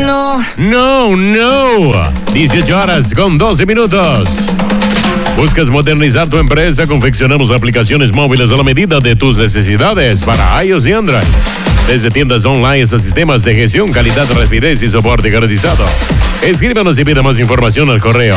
no. No. 18 horas con 12 minutos. ¿Buscas modernizar tu empresa? Confeccionamos aplicaciones móviles a la medida de tus necesidades para iOS y Android. Desde tiendas online hasta sistemas de gestión, calidad, rapidez y soporte garantizado. Escríbanos y pida más información al correo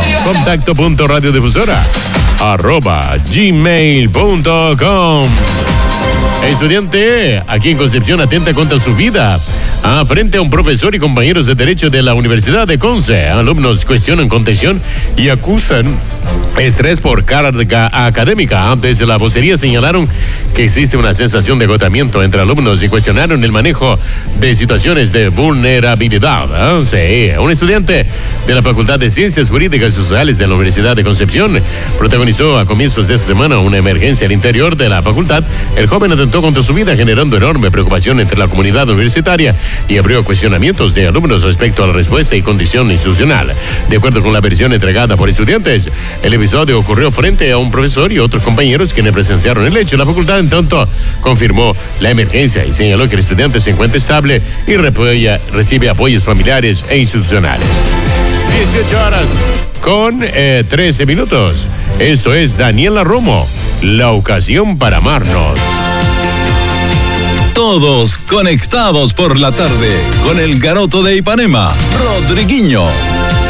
contacto.radiodifusora@gmail.com. Estudiante, aquí en Concepción, atenta contra su vida. Frente a un profesor y compañeros de Derecho de la Universidad de Conce, alumnos cuestionan contención y acusan estrés por carga académica. Desde la vocería señalaron que existe una sensación de agotamiento entre alumnos y cuestionaron el manejo de situaciones de vulnerabilidad. Sí, un estudiante de la Facultad de Ciencias Jurídicas y Sociales de la Universidad de Concepción protagonizó a comienzos de esta semana una emergencia al interior de la facultad. El joven atentó contra su vida, generando enorme preocupación entre la comunidad universitaria y abrió cuestionamientos de alumnos respecto a la respuesta y condición institucional. De acuerdo con la versión entregada por estudiantes, el episodio ocurrió frente a un profesor y otros compañeros quienes presenciaron el hecho. La facultad, en tanto, confirmó la emergencia y señaló que el estudiante se encuentra estable y recibe apoyos familiares e institucionales. 18 horas con 13 minutos. Esto es Daniela Romo, la ocasión para amarnos. Todos conectados por la tarde con el Garoto de Ipanema, Rodriguinho.